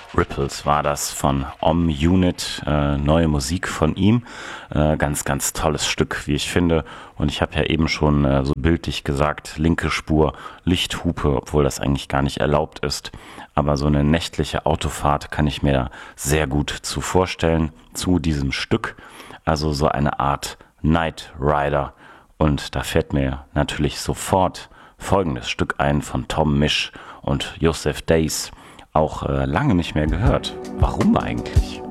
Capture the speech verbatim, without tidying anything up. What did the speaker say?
Ripples war das von Om Unit, äh, neue Musik von ihm. Äh, ganz, ganz tolles Stück, wie ich finde. Und ich habe ja eben schon äh, so bildlich gesagt, linke Spur, Lichthupe, obwohl das eigentlich gar nicht erlaubt ist. Aber so eine nächtliche Autofahrt kann ich mir da sehr gut zu vorstellen zu diesem Stück. Also so eine Art Night Rider. Und da fällt mir natürlich sofort folgendes Stück ein von Tom Misch und Joseph Days. Auch äh, lange nicht mehr gehört. Warum eigentlich?